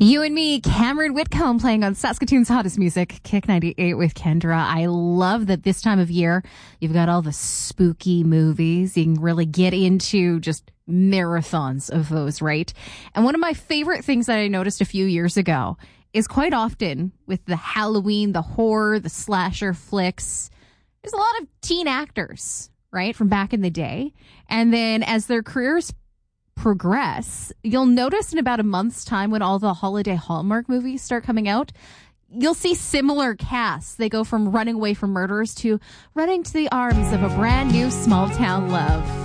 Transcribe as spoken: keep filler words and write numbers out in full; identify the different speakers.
Speaker 1: You and me, Cameron Whitcomb, playing on Saskatoon's hottest music, Kick ninety-eight with Kendra. I love that this time of year, you've got all the spooky movies. You can really get into just marathons of those, right? And one of my favorite things that I noticed a few years ago is quite often with the Halloween, the horror, the slasher flicks, there's a lot of teen actors, right, from back in the day. And then as their careers progress, you'll notice in about a month's time when all the holiday Hallmark movies start coming out, you'll see similar casts. They go from running away from murderers to running to the arms of a brand new small town love.